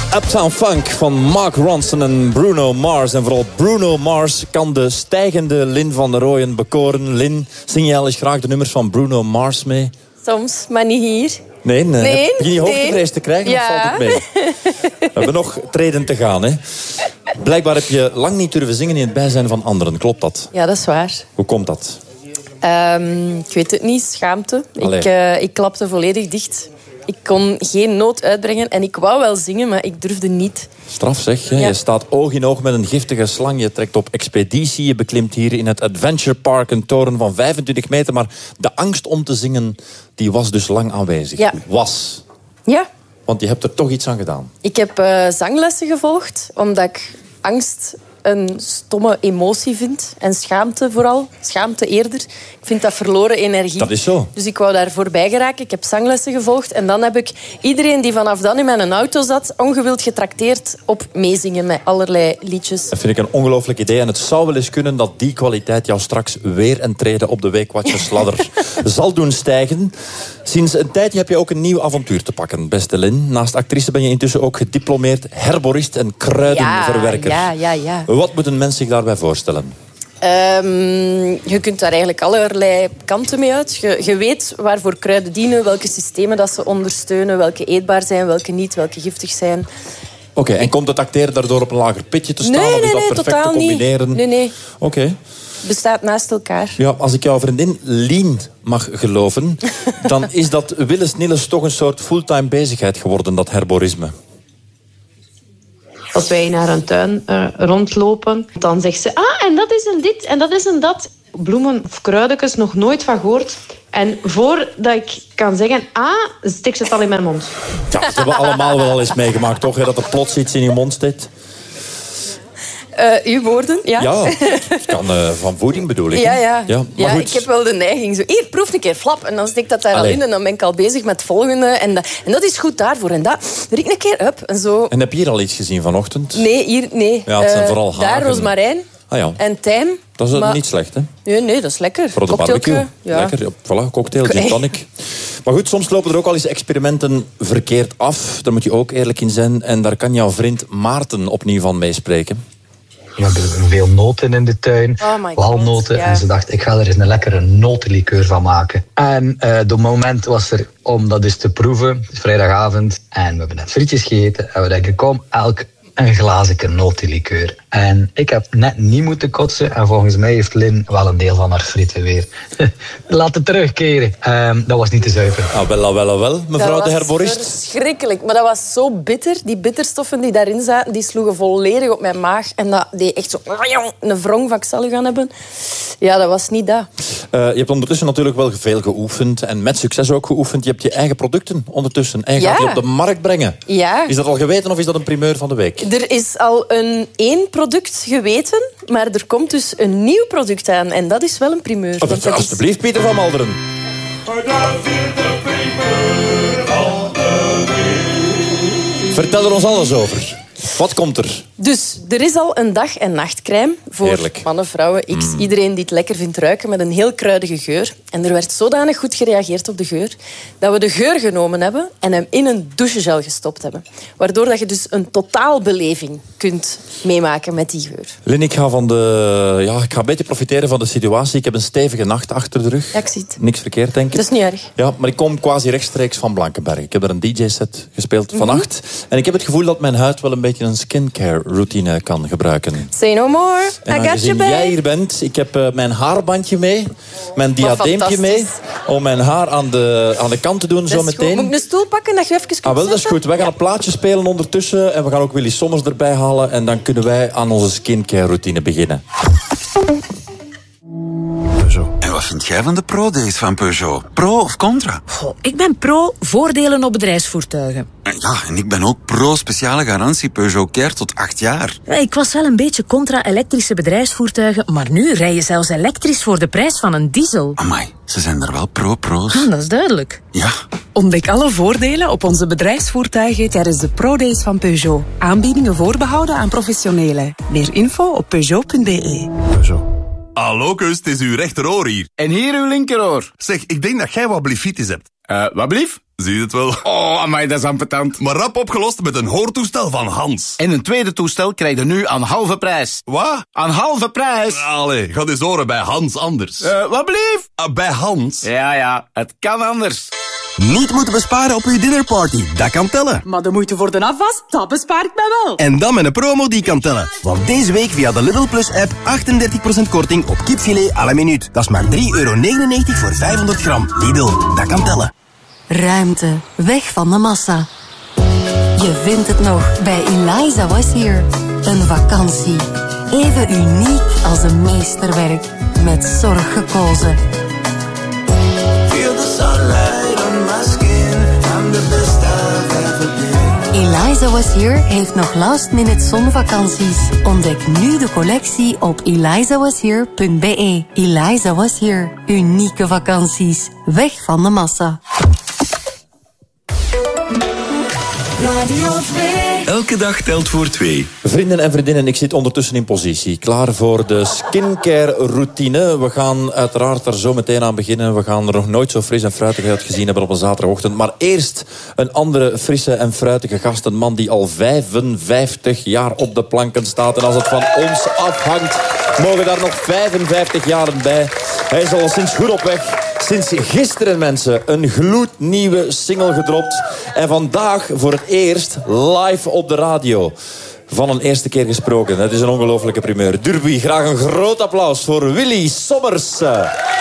Uptown Funk van Mark Ronson en Bruno Mars. En vooral Bruno Mars kan de stijgende Lynn van der Rooyen bekoren. Lynn, zing jij al eens graag de nummers van Bruno Mars mee? Soms, maar niet hier. Nee. Begin je hoogtevrees te krijgen, ja. Of valt het mee? We hebben nog treden te gaan, hè? Blijkbaar heb je lang niet durven zingen in het bijzijn van anderen. Klopt dat? Ja, dat is waar. Hoe komt dat? Ik weet het niet. Schaamte. Ik klapte volledig dicht. Ik kon geen noot uitbrengen en ik wou wel zingen, maar ik durfde niet. Straf zeg, hè? Ja. Je staat oog in oog met een giftige slang. Je trekt op expeditie. Je beklimt hier in het Adventure Park een toren van 25 meter. Maar de angst om te zingen, die was dus lang aanwezig. Ja. Was. Ja. Want je hebt er toch iets aan gedaan. Ik heb zanglessen gevolgd, omdat ik angst een stomme emotie vind. En schaamte vooral. Schaamte eerder. Ik vind dat verloren energie. Dat is zo. Dus ik wou daar voorbij geraken. Ik heb zanglessen gevolgd. En dan heb ik iedereen die vanaf dan in mijn auto zat, ongewild getrakteerd op meezingen met allerlei liedjes. Dat vind ik een ongelooflijk idee. En het zou wel eens kunnen dat die kwaliteit jou straks weer een trede op de Week Watchers ladder zal doen stijgen. Sinds een tijdje heb je ook een nieuw avontuur te pakken, beste Lynn. Naast actrice ben je intussen ook gediplomeerd herborist en kruidenverwerker. Ja. Wat moet een mens zich daarbij voorstellen? Je kunt daar eigenlijk allerlei kanten mee uit. Je weet waarvoor kruiden dienen, welke systemen dat ze ondersteunen, welke eetbaar zijn, welke niet, welke giftig zijn. Oké, en komt het acteren daardoor op een lager pitje te staan? Of is dat perfect te combineren? Nee. Oké. Bestaat naast elkaar. Ja, als ik jouw vriendin Lien mag geloven, dan is dat willens nillens toch een soort fulltime bezigheid geworden, dat herborisme. Als wij naar een tuin rondlopen, dan zegt ze... en dat is een dit en dat is een dat. Bloemen of kruidetjes nog nooit van gehoord. En voordat ik kan zeggen... steek ze het al in mijn mond. Ja, dat hebben we allemaal wel eens meegemaakt, toch? Hè? Dat er plots iets in je mond steekt. Uw woorden, ja. Ja, het kan van voeding bedoel ik. Ja. Maar goed. Ik heb wel de neiging. Zo, hier, proef een keer, flap. En dan steek dat daar al in en dan ben ik al bezig met het volgende. En dat is goed daarvoor. En dat riek een keer up. En, zo. En heb je hier al iets gezien vanochtend? Nee, hier, nee. Ja, het zijn vooral hagen. Daar rozemarijn en tijm. Dat is niet slecht, hè? Nee, dat is lekker. Voor de barbecue. Ja. Lekker, voilà, cocktail, gin tonic. Maar goed, soms lopen er ook al eens experimenten verkeerd af. Daar moet je ook eerlijk in zijn. En daar kan jouw vriend Maarten opnieuw van meespreken. We hebben veel noten in de tuin, walnoten. Ja. En ze dacht, ik ga er eens een lekkere notenlikeur van maken. En het moment was er om dat eens te proeven. Vrijdagavond. En we hebben net frietjes gegeten. En we denken, kom, elk een glazen notenlikeur. En ik heb net niet moeten kotsen. En volgens mij heeft Lynn wel een deel van haar frieten weer laten terugkeren. Dat was niet te zuiver. Wel, mevrouw de herborist. Dat was verschrikkelijk. Maar dat was zo bitter. Die bitterstoffen die daarin zaten, die sloegen volledig op mijn maag. En dat deed echt zo een wrong van ik zal u gaan hebben. Ja, dat was niet dat. Je hebt ondertussen natuurlijk wel veel geoefend. En met succes ook geoefend. Je hebt je eigen producten ondertussen. En je gaat die op de markt brengen. Ja. Is dat al geweten of is dat een primeur van de week? Er is al één product geweten, maar er komt dus een nieuw product aan. En dat is wel een primeur. Alsjeblieft, Pieter van Malderen. Vertel er ons alles over. Wat komt er? Dus er is al een dag- en nachtcrème voor mannen, vrouwen, iedereen die het lekker vindt ruiken met een heel kruidige geur. En er werd zodanig goed gereageerd op de geur dat we de geur genomen hebben en hem in een douchegel gestopt hebben. Waardoor dat je dus een totaalbeleving kunt meemaken met die geur. Lynn, ik ga een beetje profiteren van de situatie. Ik heb een stevige nacht achter de rug. Ja, ik zie het. Niks verkeerd, denk ik. Dat is niet erg. Ja, maar ik kom quasi rechtstreeks van Blankenberg. Ik heb er een DJ-set gespeeld vannacht. En ik heb het gevoel dat mijn huid wel een beetje een skincare routine kan gebruiken. Say no more. I got you, babe. Jij hier bent, ik heb mijn haarbandje mee, mijn diadeempje mee, om mijn haar aan de kant te doen zo meteen. Moet ik een stoel pakken dat je even kunt dat is goed. Wij gaan een plaatje spelen ondertussen en we gaan ook Willy Sommers erbij halen en dan kunnen wij aan onze skincare routine beginnen. En wat vind jij van de Pro-days van Peugeot? Pro of contra? Ik ben pro voordelen op bedrijfsvoertuigen. Ja, en ik ben ook pro speciale garantie Peugeot Care tot 8 jaar. Ik was wel een beetje contra elektrische bedrijfsvoertuigen, maar nu rij je zelfs elektrisch voor de prijs van een diesel. Amai, ze zijn er wel pro's. Dat is duidelijk. Ja. Ontdek alle voordelen op onze bedrijfsvoertuigen tijdens de Pro-days van Peugeot. Aanbiedingen voorbehouden aan professionelen. Meer info op Peugeot.be. Peugeot. Hallo, kus, het is uw rechteroor hier. En hier uw linkeroor. Zeg, ik denk dat jij wat blifitis hebt. Wat blief? Zie je het wel? Oh, amai, dat is ambetant. Maar rap opgelost met een hoortoestel van Hans. En een tweede toestel krijg je nu aan halve prijs. Wat? Aan halve prijs? Allee, ga eens horen bij Hans anders. Wat blief? Bij Hans? Ja, het kan anders. Niet moeten besparen op uw dinnerparty, dat kan tellen. Maar de moeite voor de afwas, dat bespaar ik mij wel. En dan met een promo die kan tellen. Want deze week via de Lidl Plus app 38% korting op kipfilet à la minuut. Dat is maar €3,99 voor 500 gram. Lidl, dat kan tellen. Ruimte, weg van de massa. Je vindt het nog bij Eliza Was Here. Een vakantie. Even uniek als een meesterwerk. Met zorg gekozen. Feel the sunlight on my skin. I'm the best I've ever been. Eliza Was Here heeft nog last-minute zonvakanties. Ontdek nu de collectie op elizawashere.be. Eliza Was Here. Unieke vakanties. Weg van de massa. Radio 2. Elke dag telt voor 2. Vrienden en vriendinnen, ik zit ondertussen in positie. Klaar voor de skincare routine. We gaan uiteraard er zo meteen aan beginnen. We gaan er nog nooit zo fris en fruitig uit gezien hebben op een zaterdagochtend. Maar eerst een andere frisse en fruitige gast. Een man die al 55 jaar op de planken staat. En als het van ons afhangt, mogen daar nog 55 jaren bij. Hij is al sinds goed op weg. Sinds gisteren, mensen, een gloednieuwe single gedropt. En vandaag voor het eerst live op de radio. Van een eerste keer gesproken. Het is een ongelofelijke primeur. Durby, graag een groot applaus voor Willy Sommers.